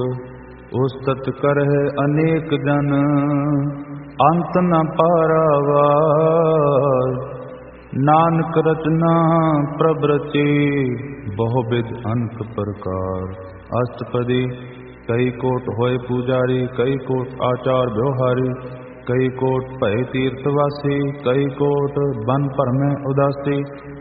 उस्तत करह अनेक जन, अंत न पारावार। नानक रचना प्रभ रचे, बहुविध अनक प्रकार। अष्टपदी। कई कोट होए पुजारी, कई कोट आचार व्यवहारी, कई कोट भय तीर्थवासी, कई कोट बन भरमें उदासी।